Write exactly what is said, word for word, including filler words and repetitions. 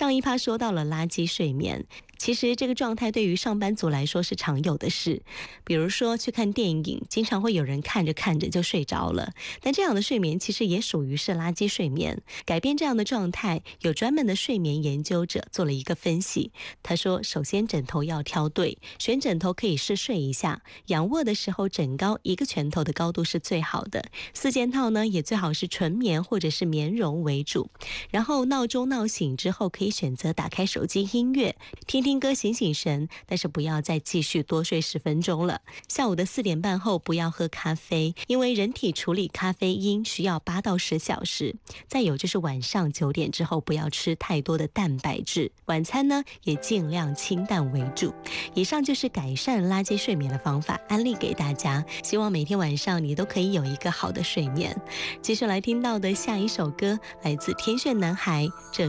上一趴说到了垃圾睡眠，其实这个状态对于上班族来说是常有的事。比如说去看电影，经常会有人看着看着就睡着了，但这样的睡眠其实也属于是垃圾睡眠。改变这样的状态，有专门的睡眠研究者做了一个分析。他说，首先枕头要挑对，选枕头可以试睡一下，仰卧的时候枕高一个拳头的高度是最好的。四件套呢也最好是纯棉或者是棉绒为主。然后闹钟闹醒之后，可以选择打开手机音乐，听听歌醒醒神，但是不要再继续多睡十分钟了。下午的四点半后不要喝咖啡，因为人体处理咖啡因需要八到十小时。再有就是晚上九点之后不要吃太多的蛋白质，晚餐呢也尽量清淡为主。以上就是改善垃圾睡眠的方法，安利给大家，希望每天晚上你都可以有一个好的睡眠。接下来听到的下一首歌来自天炫男孩，这